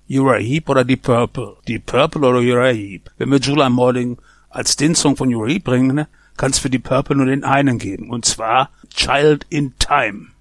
Uriah Heep oder die Purple. Die Purple oder Uriah Heep. Wenn wir July Morning als den Song von Uriah Heep bringen, ne, kann es für die Purple nur den einen geben. Und zwar Child in Time.